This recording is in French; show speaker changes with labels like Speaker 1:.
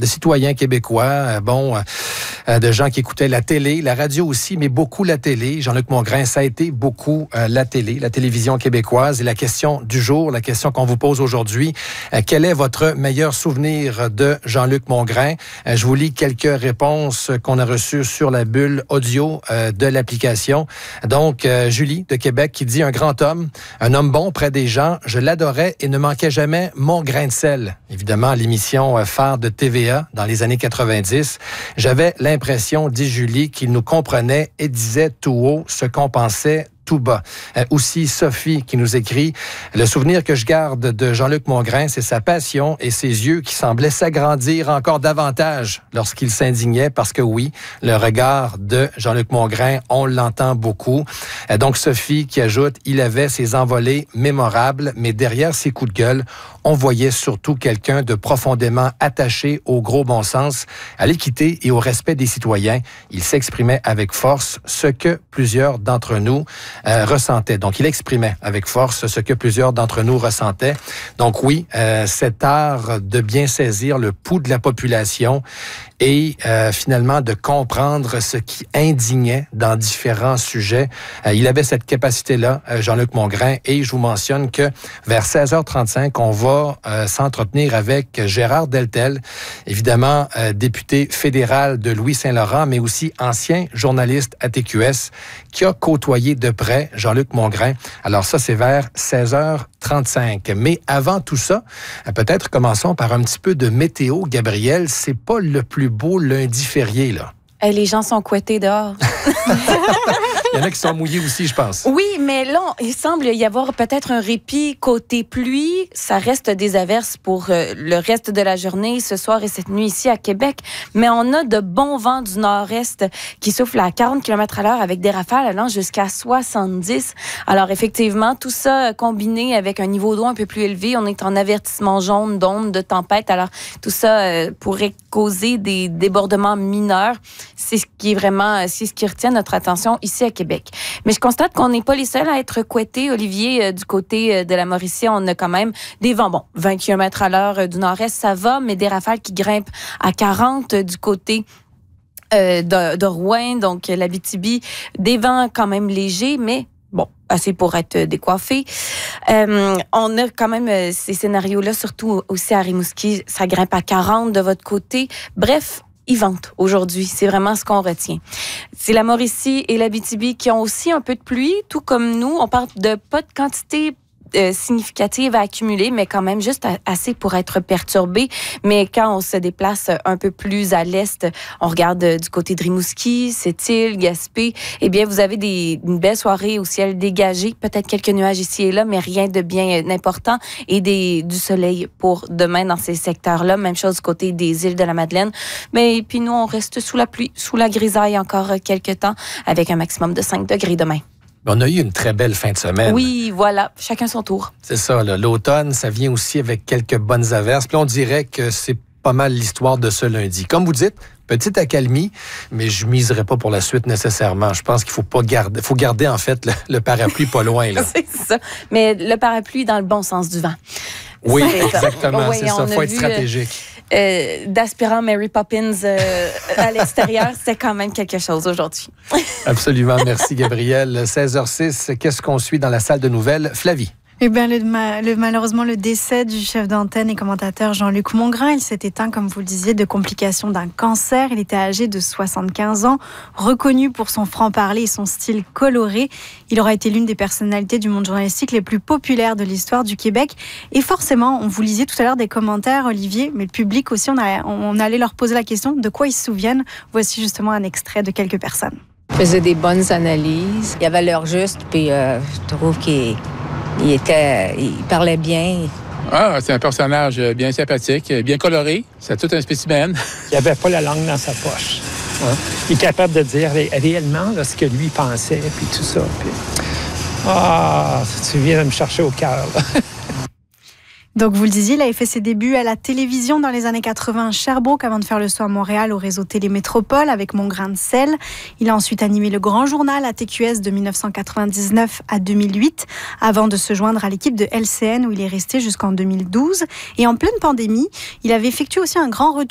Speaker 1: de citoyens québécois, de gens qui écoutaient la télé, la radio aussi, mais beaucoup la télé. Jean-Luc Mongrain, ça a été beaucoup la télé, la télévision québécoise. Et la question du jour, la question qu'on vous pose aujourd'hui, quel est votre meilleur souvenir de Jean-Luc Mongrain? Je vous lis quelques réponses qu'on a reçues sur la bulle audio de l'application. Donc, Julie de Québec qui dit « Un grand homme, un homme bon près des gens. Je l'adorais et ne manquait jamais mon grain de sel. » Évidemment, l'émission phare de TVA dans les années 90. J'avais l'impression, dit Julie, qu'il nous comprenait et disait tout haut ce qu'on pensait tout bas. Aussi, Sophie qui nous écrit « Le souvenir que je garde de Jean-Luc Mongrain, c'est sa passion et ses yeux qui semblaient s'agrandir encore davantage lorsqu'il s'indignait parce que oui, le regard de Jean-Luc Mongrain, on l'entend beaucoup. » Donc, Sophie qui ajoute « Il avait ses envolées mémorables, mais derrière ses coups de gueule, on voyait surtout quelqu'un de profondément attaché au gros bon sens, à l'équité et au respect des citoyens. Il s'exprimait avec force ce que plusieurs d'entre nous ressentaient. » Donc, il exprimait avec force ce que plusieurs d'entre nous ressentaient. Donc oui, cet art de bien saisir le pouls de la population et finalement de comprendre ce qui indignait dans différents sujets. Il avait cette capacité-là, Jean-Luc Mongrain, et je vous mentionne que vers 16h35, on va s'entretenir avec Gérard Deltel, évidemment député fédéral de Louis-Saint-Laurent, mais aussi ancien journaliste à TQS, qui a côtoyé de près Jean-Luc Mongrain. Alors ça, c'est vers 16h35. Mais avant tout ça, peut-être commençons par un petit peu de météo. Gabriel, c'est pas le plus beau lundi férié, là.
Speaker 2: Hey, les gens sont couettés dehors.
Speaker 1: Il y en a qui sont mouillés aussi, je pense.
Speaker 2: Oui, mais là, il semble y avoir peut-être un répit côté pluie. Ça reste des averses pour le reste de la journée, ce soir et cette nuit ici à Québec. Mais on a de bons vents du nord-est qui soufflent à 40 km/h avec des rafales allant jusqu'à 70. Alors, effectivement, tout ça combiné avec un niveau d'eau un peu plus élevé, on est en avertissement jaune d'onde, de tempête. Alors, tout ça pourrait causer des débordements mineurs. C'est ce qui retient notre attention ici à Québec. Mais je constate qu'on n'est pas les seuls à être couettés. Olivier, du côté de la Mauricie, on a quand même des vents. 20 km/h du nord-est, ça va, mais des rafales qui grimpent à 40 du côté de Rouen, donc l'Abitibi. Des vents quand même légers, mais assez pour être décoiffé. On a quand même ces scénarios-là, surtout aussi à Rimouski, ça grimpe à 40 de votre côté. Bref, il vente aujourd'hui. C'est vraiment ce qu'on retient. C'est la Mauricie et l'Abitibi qui ont aussi un peu de pluie, tout comme nous. On parle de pas de quantité significative à accumuler, mais quand même juste assez pour être perturbé. Mais quand on se déplace un peu plus à l'est, on regarde du côté de Rimouski, Sept-Îles, Gaspé, eh bien, vous avez une belle soirée au ciel dégagé, peut-être quelques nuages ici et là, mais rien de bien important, et du soleil pour demain dans ces secteurs-là. Même chose du côté des îles de la Madeleine. Mais puis nous, on reste sous la pluie, sous la grisaille encore quelques temps, avec un maximum de 5 degrés demain.
Speaker 1: On a eu une très belle fin de semaine.
Speaker 2: Oui, voilà. Chacun son tour.
Speaker 1: C'est ça, là. L'automne, ça vient aussi avec quelques bonnes averses. Puis on dirait que c'est pas mal l'histoire de ce lundi. Comme vous dites, petite accalmie, mais je miserai pas pour la suite nécessairement. Je pense qu'il faut garder en fait le parapluie pas loin, là.
Speaker 2: C'est ça. Mais le parapluie dans le bon sens du vent.
Speaker 1: Oui, exactement. Oui, c'est ça. Il faut être stratégique.
Speaker 2: D'aspirant Mary Poppins à l'extérieur, c'est quand même quelque chose aujourd'hui.
Speaker 1: Absolument. Merci, Gabrielle. 16h06, qu'est-ce qu'on suit dans la salle de nouvelles? Flavie.
Speaker 3: Eh bien, malheureusement, le décès du chef d'antenne et commentateur Jean-Luc Mongrain, il s'est éteint, comme vous le disiez, de complications d'un cancer. Il était âgé de 75 ans, reconnu pour son franc-parler et son style coloré. Il aura été l'une des personnalités du monde journalistique les plus populaires de l'histoire du Québec. Et forcément, on vous lisait tout à l'heure des commentaires, Olivier, mais le public aussi, on allait leur poser la question de quoi ils se souviennent. Voici justement un extrait de quelques personnes.
Speaker 4: Il faisait des bonnes analyses. Il avait l'heure juste, puis je trouve qu'il parlait bien.
Speaker 5: Ah, c'est un personnage bien sympathique, bien coloré. C'est tout un spécimen.
Speaker 6: Il n'avait pas la langue dans sa poche. Hein? Il est capable de dire réellement là, ce que lui pensait, puis tout ça. Puis... tu viens de me chercher au cœur.
Speaker 3: Donc, vous le disiez, il avait fait ses débuts à la télévision dans les années 80 à Sherbrooke avant de faire le saut à Montréal au réseau Télémétropole avec Mon grain de sel. Il a ensuite animé le Grand Journal à TQS de 1999 à 2008 avant de se joindre à l'équipe de LCN où il est resté jusqu'en 2012. Et en pleine pandémie, il avait effectué aussi un grand retour